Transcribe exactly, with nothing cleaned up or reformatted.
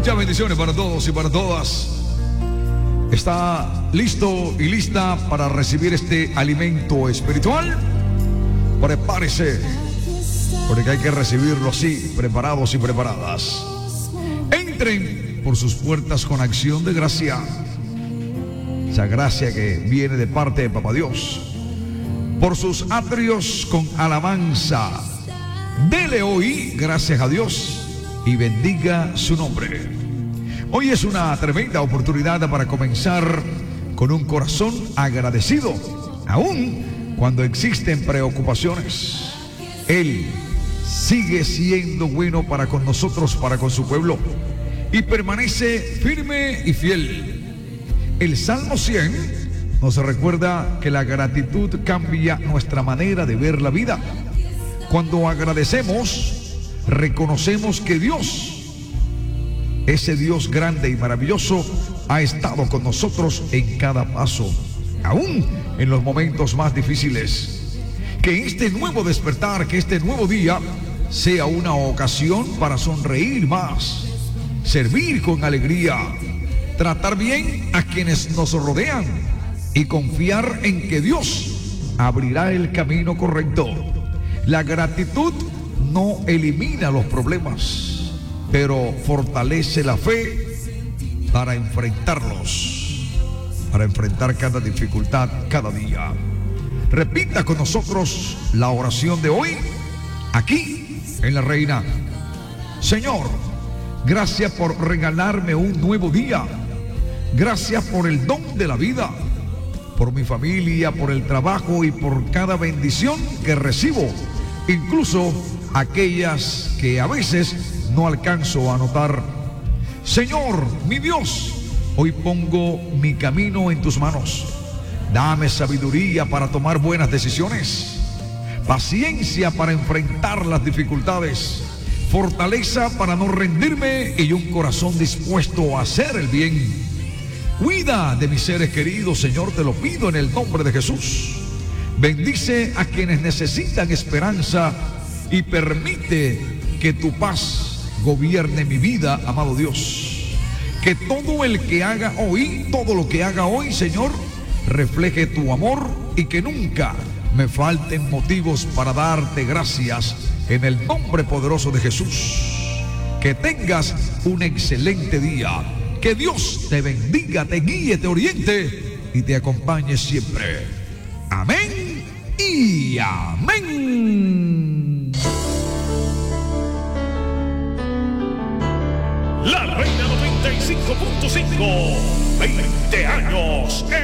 Muchas bendiciones para todos y para todas. ¿Está listo y lista para recibir este alimento espiritual? Prepárese, porque hay que recibirlo así, preparados y preparadas. Entren por sus puertas con acción de gracia. Esa gracia que viene de parte de Papá Dios. Por sus atrios con alabanza. Dele hoy gracias a Dios y bendiga su nombre. Hoy es una tremenda oportunidad para comenzar con un corazón agradecido, aun cuando existen preocupaciones. Él sigue siendo bueno para con nosotros, para con su pueblo, y permanece firme y fiel. El Salmo cien nos recuerda que la gratitud cambia nuestra manera de ver la vida. Cuando agradecemos, reconocemos que Dios, ese Dios grande y maravilloso, ha estado con nosotros en cada paso, aún en los momentos más difíciles. Que este nuevo despertar, que este nuevo día sea una ocasión para sonreír más, servir con alegría, tratar bien a quienes nos rodean y confiar en que Dios abrirá el camino correcto. La gratitud no elimina los problemas, pero fortalece la fe para enfrentarlos, para enfrentar cada dificultad cada día. Repita con nosotros la oración de hoy, aquí en La Reina. Señor, gracias por regalarme un nuevo día. Gracias por el don de la vida, por mi familia, por el trabajo y por cada bendición que recibo, incluso aquellas que a veces no alcanzo a notar. Señor, mi Dios, hoy pongo mi camino en tus manos. Dame sabiduría para tomar buenas decisiones, paciencia para enfrentar las dificultades, fortaleza para no rendirme y un corazón dispuesto a hacer el bien. Cuida de mis seres queridos, Señor, te lo pido en el nombre de Jesús. Bendice a quienes necesitan esperanza y permite que tu paz gobierne mi vida, amado Dios. Que todo el que haga hoy, todo lo que haga hoy, Señor, refleje tu amor y que nunca me falten motivos para darte gracias en el nombre poderoso de Jesús. Que tengas un excelente día. Que Dios te bendiga, te guíe, te oriente y te acompañe siempre. Amén y amén. La Reina noventa y cinco punto cinco, veinte años.